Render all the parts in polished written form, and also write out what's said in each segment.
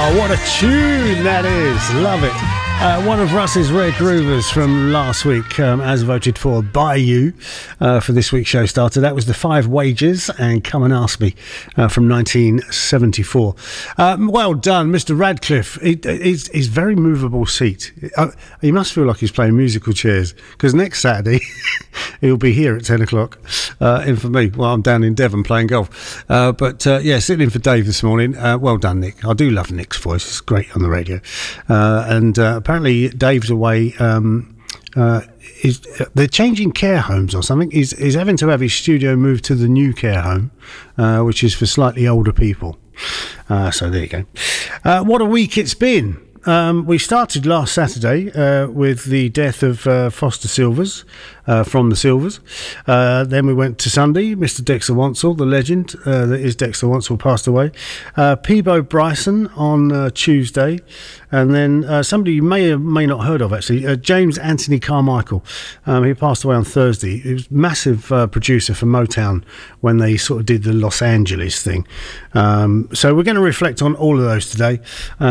What a tune that is. Love it. One of Russ's rare groovers from last week, as voted for by you for this week's show starter. That was the Five Wages and Come and Ask Me from 1974. Well done, Mr. Radcliffe. His very movable seat. He must feel like he's playing musical chairs, because next Saturday he'll be here at 10 o'clock in for me. Well, I'm down in Devon playing golf. But sitting in for Dave this morning. Well done, Nick. I do love Nick's voice. It's great on the radio. And apparently Dave's away. They're changing care homes or something. He's having to have his studio moved to the new care home, which is for slightly older people. So there you go. What a week it's been. We started last Saturday with the death of Foster Silvers from the Silvers. Then we went to Sunday. Mr. Dexter Wansell, the legend that is Dexter Wansell, passed away. Peabo Bryson on Tuesday. And then somebody you may or may not heard of, actually, James Anthony Carmichael. He passed away on Thursday. He was a massive producer for Motown when they sort of did the Los Angeles thing. So we're going to reflect on all of those today.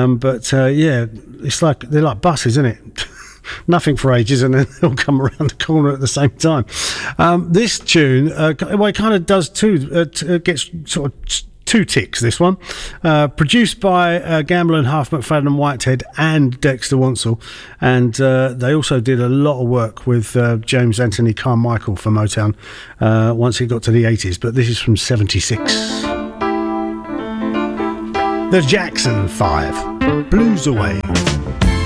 It's like they're like buses, isn't it? Nothing for ages, and then they'll come around the corner at the same time. This tune, it kind of does too. Gets sort of two ticks, this one. Produced by Gamble and Half McFadden Whitehead and Dexter Wansell. And they also did a lot of work with James Anthony Carmichael for Motown once it got to the 80s. But this is from 76. The Jackson 5, Blues Away.